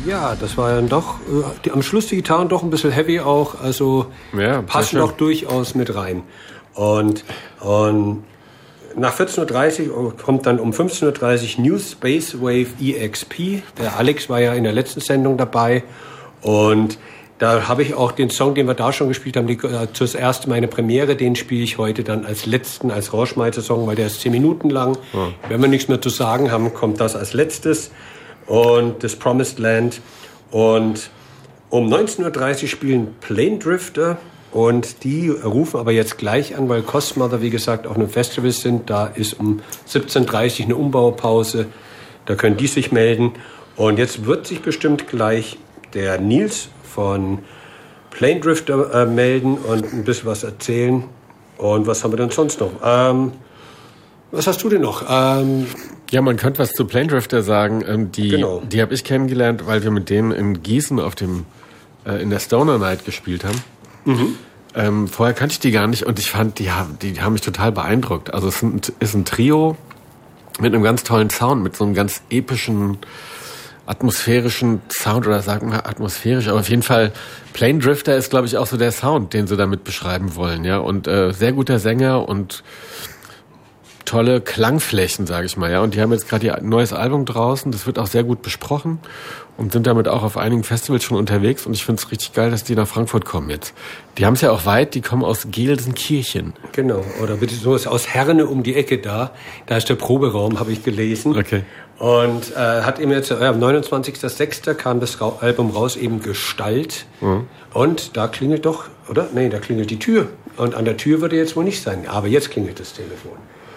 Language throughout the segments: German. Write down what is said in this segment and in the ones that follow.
Ja, das war dann doch, am Schluss die Gitarren doch ein bisschen heavy auch, also ja, passen doch durchaus mit rein. Und nach 14.30 Uhr kommt dann um 15.30 Uhr New Space Wave EXP. Der Alex war ja in der letzten Sendung dabei und da habe ich auch den Song, den wir da schon gespielt haben, zuerst meine Premiere, den spiele ich heute dann als letzten, als Rauschmeißer-Song, weil der ist 10 Minuten lang. Ja. Wenn wir nichts mehr zu sagen haben, kommt das als letztes. Und das Promised Land. Und um 19.30 Uhr spielen Plane Drifter. Und die rufen aber jetzt gleich an, weil Cosmother, wie gesagt, auf einem Festival sind. Da ist um 17.30 Uhr eine Umbaupause. Da können die sich melden. Und jetzt wird sich bestimmt gleich der Nils von Plane Drifter melden und ein bisschen was erzählen. Und was haben wir denn sonst noch? Was hast du denn noch? Ja, man könnte was zu Plane Drifter sagen. Die habe ich kennengelernt, weil wir mit denen in Gießen in der Stoner Night gespielt haben. Mhm. Vorher kannte ich die gar nicht und ich fand, die haben mich total beeindruckt. Also es ist ein Trio mit einem ganz tollen Sound, mit so einem ganz epischen, atmosphärischen Sound, oder sagen wir atmosphärisch, aber auf jeden Fall Plane Drifter ist, glaube ich, auch so der Sound, den sie damit beschreiben wollen, ja, und sehr guter Sänger und tolle Klangflächen, sage ich mal, ja, und die haben jetzt gerade ihr neues Album draußen, das wird auch sehr gut besprochen und sind damit auch auf einigen Festivals schon unterwegs und ich finde es richtig geil, dass die nach Frankfurt kommen jetzt. Die haben es ja auch weit, die kommen aus Gelsenkirchen. Genau, oder beziehungsweise aus Herne um die Ecke da ist der Proberaum, habe ich gelesen. Okay. Und hat eben jetzt, am 29.06. kam das Album raus, eben Gestalt. Mhm. Und da klingelt doch, oder? Nee, da klingelt die Tür. Und an der Tür würde jetzt wohl nicht sein. Aber jetzt klingelt das Telefon.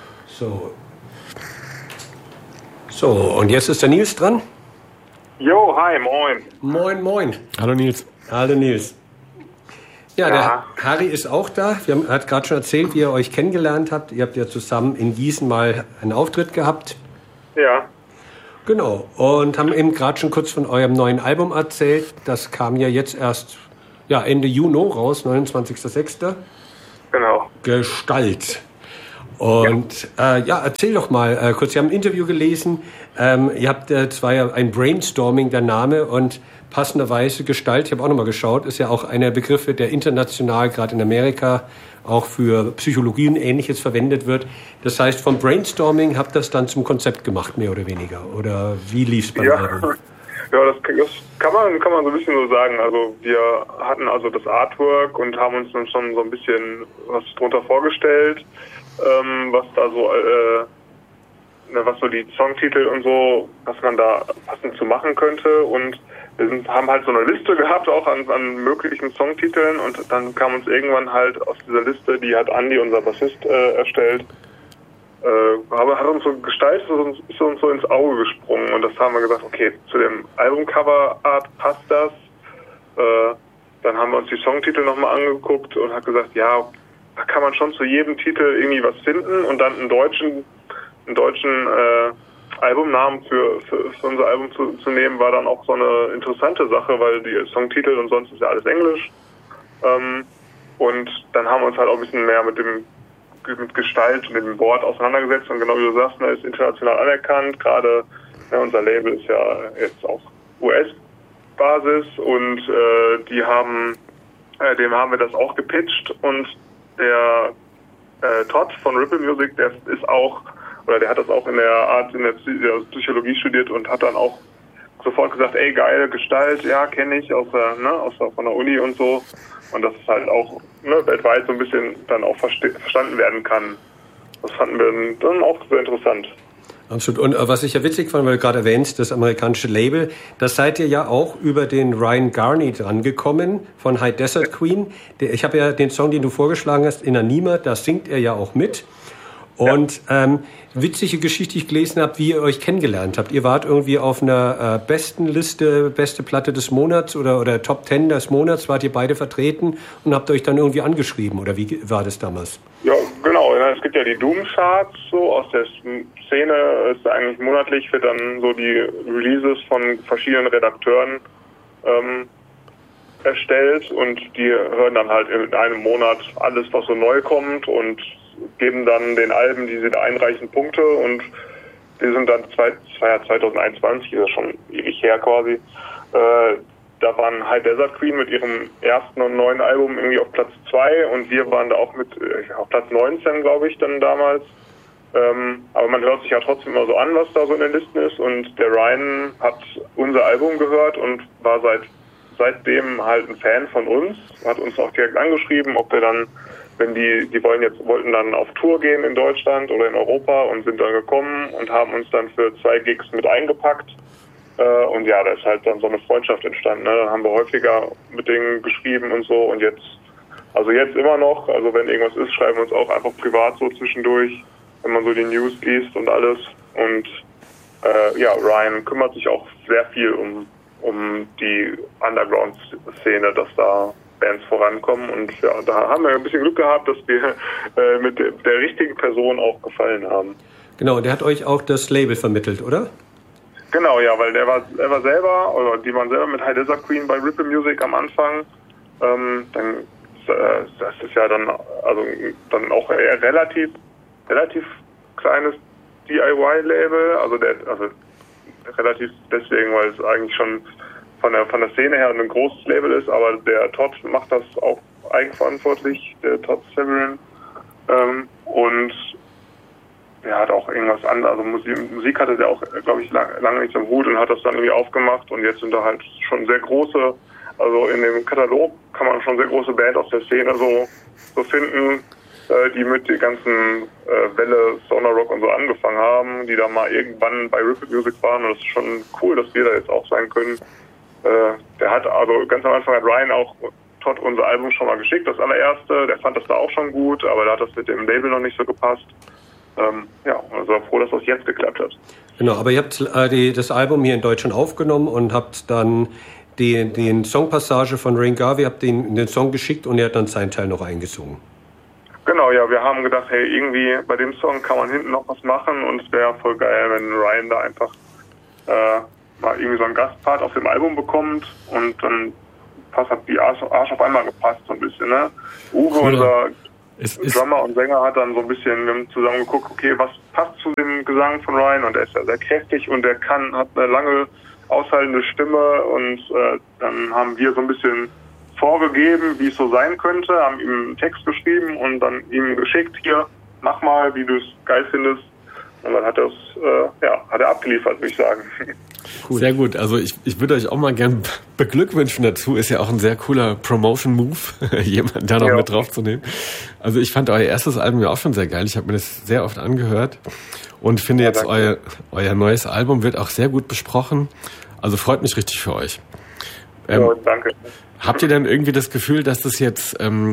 So, und jetzt ist der Nils dran. Jo, hi, moin. Moin, moin. Hallo Nils. Hallo Nils. Ja, der Harry ist auch da. Er hat gerade schon erzählt, wie ihr euch kennengelernt habt. Ihr habt ja zusammen in Gießen mal einen Auftritt gehabt. Ja. Genau. Und haben eben gerade schon kurz von eurem neuen Album erzählt. Das kam ja jetzt erst Ende Juni raus, 29.06. Genau. Gestalt. Und erzähl doch mal kurz, Sie haben ein Interview gelesen, ihr habt zwar ja ein Brainstorming, der Name, und passenderweise Gestalt, ich habe auch nochmal geschaut, ist ja auch einer Begriffe, der international, gerade in Amerika, auch für Psychologie und Ähnliches verwendet wird. Das heißt, vom Brainstorming habt ihr das dann zum Konzept gemacht, mehr oder weniger? Oder wie lief es beim Album? Ja, das kann man so ein bisschen so sagen. Also wir hatten also das Artwork und haben uns dann schon so ein bisschen was drunter vorgestellt, was da so, was so die Songtitel und so, was man da passend zu machen könnte. Und wir haben halt so eine Liste gehabt, auch an möglichen Songtiteln. Und dann kam uns irgendwann halt aus dieser Liste, die hat Andi, unser Bassist, erstellt, hat uns so Gestalt, ist uns so ins Auge gesprungen. Und das haben wir gesagt, okay, zu dem Albumcover-Art passt das. Dann haben wir uns die Songtitel nochmal angeguckt und hat gesagt, ja, da kann man schon zu jedem Titel irgendwie was finden und dann einen deutschen Albumnamen für unser Album zu nehmen, war dann auch so eine interessante Sache, weil die Songtitel und sonst ist ja alles Englisch. Und dann haben wir uns halt auch ein bisschen mehr mit Gestalt, mit dem Wort auseinandergesetzt und genau wie du sagst, ist international anerkannt. Gerade unser Label ist ja jetzt auf US-Basis und dem haben wir das auch gepitcht und der Todd von Ripple Music, der hat das auch in der Psychologie studiert und hat dann auch sofort gesagt, ey, geile Gestalt, ja, kenne ich von der Uni und so. Und dass es halt auch weltweit so ein bisschen dann auch verstanden werden kann. Das fanden wir dann auch sehr interessant. Absolut. Und was ich ja witzig fand, weil du gerade erwähnst, das amerikanische Label, das seid ihr ja auch über den Ryan Garney dran gekommen von High Desert Queen. Ich habe ja den Song, den du vorgeschlagen hast, in Anima, da singt er ja auch mit. Und witzige Geschichte, die ich gelesen habe, wie ihr euch kennengelernt habt. Ihr wart irgendwie auf einer besten Liste, beste Platte des Monats oder Top 10 des Monats, wart ihr beide vertreten und habt euch dann irgendwie angeschrieben, oder wie war das damals? Ja, genau. Es gibt ja die Doom-Charts, so aus der Szene ist eigentlich monatlich, wird dann so die Releases von verschiedenen Redakteuren erstellt und die hören dann halt in einem Monat alles, was so neu kommt und geben dann den Alben, die sie da einreichen, Punkte und wir sind dann 2021, ist das schon ewig her quasi, da waren High Desert Queen mit ihrem ersten und neuen Album irgendwie auf Platz 2 und wir waren da auch mit auf Platz 19, glaube ich, dann damals. Aber man hört sich ja trotzdem immer so an, was da so in den Listen ist, und der Ryan hat unser Album gehört und war seitdem halt ein Fan von uns, hat uns auch direkt angeschrieben, ob wir dann, wenn die wollten dann auf Tour gehen in Deutschland oder in Europa und sind dann gekommen und haben uns dann für 2 Gigs mit eingepackt. Und ja, da ist halt dann so eine Freundschaft entstanden. Ne? Dann haben wir häufiger mit denen geschrieben und so, und jetzt immer noch, also wenn irgendwas ist, schreiben wir uns auch einfach privat so zwischendurch, wenn man so die News liest und alles. Und Ryan kümmert sich auch sehr viel um die Underground-Szene, dass da Bands vorankommen, und ja, da haben wir ein bisschen Glück gehabt, dass wir mit der richtigen Person auch gefallen haben. Genau, der hat euch auch das Label vermittelt, oder? Genau, ja, weil er war selber, oder die waren selber mit High Desert Queen bei Ripple Music am Anfang. Das ist ja dann auch eher relativ kleines DIY-Label, also relativ deswegen, weil es eigentlich schon von der Szene her ein großes Label ist, aber der Todd macht das auch eigenverantwortlich, der Todd Severin, und der hat auch irgendwas anderes, also Musik hatte der auch, glaube ich, lange nicht am Hut und hat das dann irgendwie aufgemacht, und jetzt sind da halt schon sehr große, also in dem Katalog kann man schon sehr große Band aus der Szene so finden, die mit der ganzen Welle Stoner Rock und so angefangen haben, die da mal irgendwann bei Ripple Music waren, und das ist schon cool, dass wir da jetzt auch sein können. Der hat, also ganz am Anfang hat Ryan auch Todd unser Album schon mal geschickt, das allererste, der fand das da auch schon gut, aber da hat das mit dem Label noch nicht so gepasst. Also war froh, dass das jetzt geklappt hat. Genau, aber ihr habt das Album hier in Deutschland aufgenommen und habt dann den Songpassage von Rain Garvey, habt den Song geschickt, und er hat dann seinen Teil noch eingesungen. Genau, ja, wir haben gedacht, hey, irgendwie bei dem Song kann man hinten noch was machen, und es wäre voll geil, wenn Ryan da einfach mal irgendwie so einen Gastpart auf dem Album bekommt, und dann hat die Arsch auf einmal gepasst so ein bisschen, ne? Uwe, unser Drummer und Sänger, hat dann so ein bisschen, wir haben zusammen geguckt, okay, was passt zu dem Gesang von Ryan, und er ist ja sehr kräftig und hat eine lange aushaltende Stimme, und dann haben wir so ein bisschen vorgegeben, wie es so sein könnte, haben ihm einen Text geschrieben und dann ihm geschickt, hier, mach mal, wie du es geil findest, und dann hat er abgeliefert, würde ich sagen. Cool. Sehr gut, also ich würde euch auch mal gern beglückwünschen dazu, ist ja auch ein sehr cooler Promotion-Move, jemanden da noch mit draufzunehmen. Also ich fand euer erstes Album ja auch schon sehr geil, ich habe mir das sehr oft angehört und finde jetzt euer neues Album wird auch sehr gut besprochen, also freut mich richtig für euch. Danke. Habt ihr denn irgendwie das Gefühl, dass das jetzt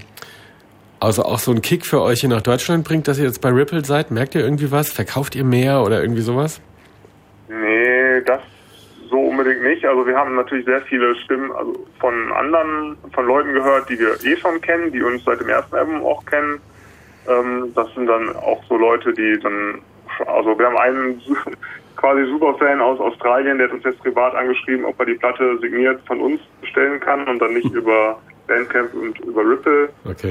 also auch so einen Kick für euch hier nach Deutschland bringt, dass ihr jetzt bei Ripple seid? Merkt ihr irgendwie was? Verkauft ihr mehr oder irgendwie sowas? Nee, das so unbedingt nicht. Also wir haben natürlich sehr viele Stimmen von Leuten gehört, die wir schon kennen, die uns seit dem ersten Album auch kennen. Das sind dann auch so Leute, die dann, also wir haben einen quasi Superfan aus Australien, der hat uns jetzt privat angeschrieben, ob er die Platte signiert von uns bestellen kann und dann nicht über Bandcamp und über Ripple. Okay.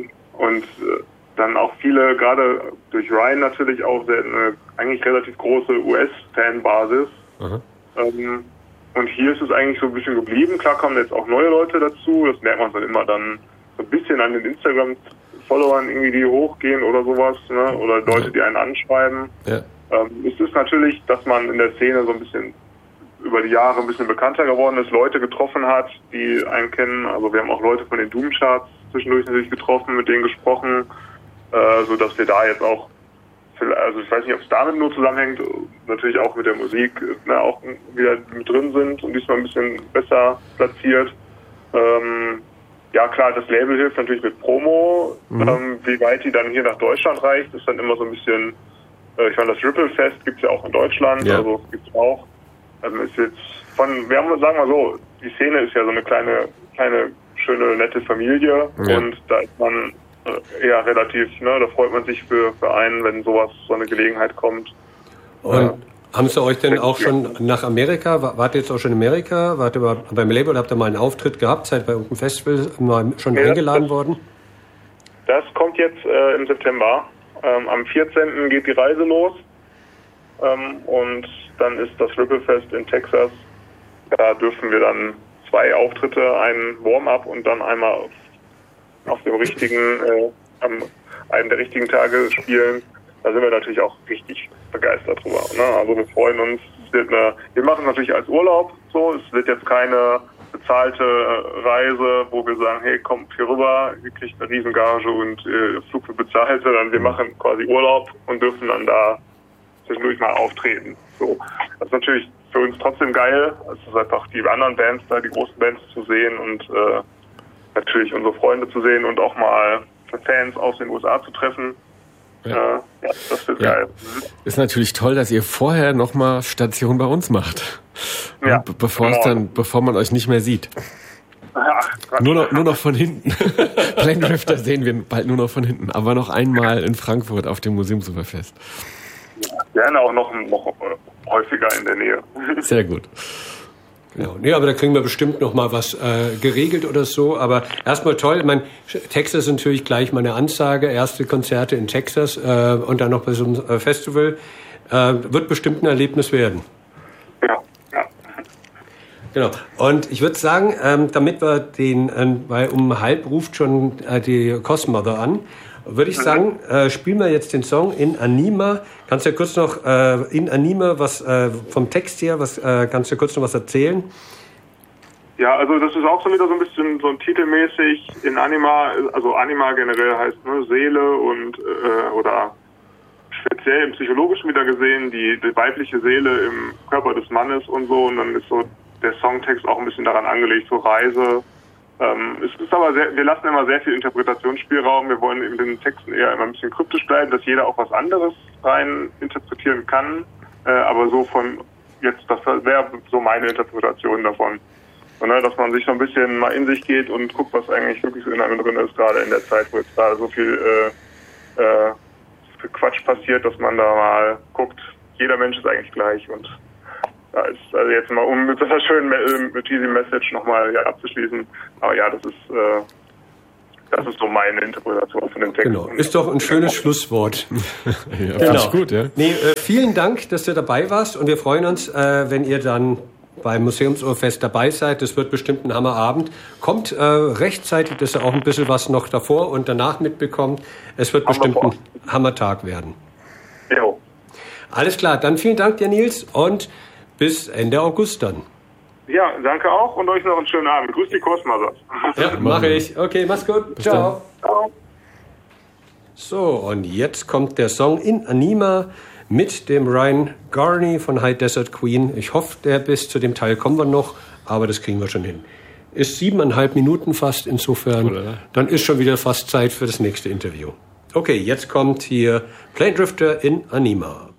Dann auch viele, gerade durch Ryan natürlich auch eine eigentlich relativ große US-Fanbasis. Und hier ist es eigentlich so ein bisschen geblieben. Klar kommen jetzt auch neue Leute dazu, das merkt man dann immer dann so ein bisschen an den Instagram-Followern irgendwie, die hochgehen oder sowas, ne? Oder Leute, die einen anschreiben. Ja. Es ist natürlich, dass man in der Szene so ein bisschen über die Jahre ein bisschen bekannter geworden ist, Leute getroffen hat, die einen kennen. Also wir haben auch Leute von den Doom-Charts zwischendurch natürlich getroffen, mit denen gesprochen, so dass wir da jetzt auch, also ich weiß nicht, ob es damit nur zusammenhängt, natürlich auch mit der Musik, ne, auch wieder mit drin sind und diesmal ein bisschen besser platziert. Ja klar, das Label hilft natürlich mit Promo. Wie weit die dann hier nach Deutschland reicht, ist dann immer so ein bisschen, ich meine, das Ripple Fest gibt's ja auch in Deutschland, also gibt's auch. Ist jetzt wir haben, sagen wir mal so, die Szene ist ja so eine kleine, schöne, nette Familie und da ist man eher relativ, ne, da freut man sich für einen, wenn so eine Gelegenheit kommt. Und haben Sie euch denn auch schon nach Amerika, wart ihr jetzt auch schon in Amerika, wart ihr beim Label, habt ihr mal einen Auftritt gehabt, seid bei irgendeinem Festival mal schon eingeladen worden? Das kommt jetzt im September. Am 14. geht die Reise los. Und dann ist das Ripplefest in Texas. Da dürfen wir dann 2 Auftritte, einen Warm-up und dann einmal auf dem richtigen, einem der richtigen Tage spielen. Da sind wir natürlich auch richtig begeistert drüber. Ne? Also wir freuen uns. Wir machen es natürlich als Urlaub so. Es wird jetzt keine bezahlte Reise, wo wir sagen, hey, kommt hier rüber, ihr kriegt eine Riesengage und Flug wird bezahlt, sondern wir machen quasi Urlaub und dürfen dann da zwischendurch mal auftreten. So. Das ist natürlich für uns trotzdem geil. Es ist einfach die anderen Bands da, die großen Bands zu sehen und natürlich unsere Freunde zu sehen und auch mal Fans aus den USA zu treffen. Ja, das wird geil. Ist natürlich toll, dass ihr vorher nochmal Station bei uns macht. Ja, bevor man euch nicht mehr sieht. Ach, nur noch von hinten. Plane-Drifter sehen wir bald nur noch von hinten. Aber noch einmal in Frankfurt auf dem Museumsuferfest. Gerne auch noch häufiger in der Nähe. Sehr gut. Genau. Nee, aber da kriegen wir bestimmt noch mal was geregelt oder so. Aber erstmal toll. Ich meine, Texas ist natürlich gleich mal eine Ansage. Erste Konzerte in Texas und dann noch bei so einem Festival. Wird bestimmt ein Erlebnis werden. Ja. Genau. Und ich würde sagen, damit wir weil um 12:30 ruft schon die Cosmother an, würde ich sagen, spielen wir jetzt den Song In Anima. Kannst du ja kurz noch In Anima, was vom Text her, kannst du kurz noch was erzählen? Ja, also das ist auch so wieder so ein bisschen so ein titelmäßig in Anima, also Anima generell heißt Seele und oder speziell im Psychologischen wieder gesehen, die weibliche Seele im Körper des Mannes und so, und dann ist so der Songtext auch ein bisschen daran angelegt, so Reise. Es ist aber wir lassen immer sehr viel Interpretationsspielraum. Wir wollen in den Texten eher immer ein bisschen kryptisch bleiben, dass jeder auch was anderes rein interpretieren kann. Aber so das wäre so meine Interpretation davon. Und, dass man sich so ein bisschen mal in sich geht und guckt, was eigentlich wirklich so in einem drin ist, gerade in der Zeit, wo jetzt gerade so viel Quatsch passiert, dass man da mal guckt, jeder Mensch ist eigentlich gleich. Und da ist, also jetzt mal, um mit so einer schönen Cheesy Message nochmal abzuschließen, aber ja, das ist so meine Interpretation von dem Text. Genau, ist doch ein schönes Schlusswort. Ja, genau. Gut, ja. Nee, vielen Dank, dass du dabei warst, und wir freuen uns, wenn ihr dann beim Museumsuferfest dabei seid. Das wird bestimmt ein Hammerabend. Kommt rechtzeitig, dass ihr auch ein bisschen was noch davor und danach mitbekommt. Es wird bestimmt ein Hammertag werden. Jo. Alles klar, dann vielen Dank dir, Nils, und bis Ende August dann. Ja, danke auch und euch noch einen schönen Abend. Grüß die Kursmother. Ja, mache ich. Okay, mach's gut. Bis Ciao. Ciao. So, und jetzt kommt der Song In Anima mit dem Ryan Garney von High Desert Queen. Ich hoffe, bis zu dem Teil kommen wir noch, aber das kriegen wir schon hin. Ist 7,5 Minuten fast, insofern. Dann ist schon wieder fast Zeit für das nächste Interview. Okay, jetzt kommt hier Plane Drifter in Anima.